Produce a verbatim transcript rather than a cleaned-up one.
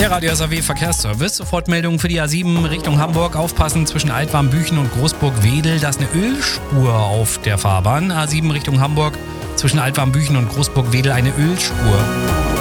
Der Radio S A W Verkehrsservice. Sofortmeldung für die A sieben Richtung Hamburg. Aufpassen zwischen Altwarmbüchen und Großburg-Wedel. Da ist eine Ölspur auf der Fahrbahn. A sieben Richtung Hamburg. Zwischen Altwarmbüchen und Großburg-Wedel eine Ölspur.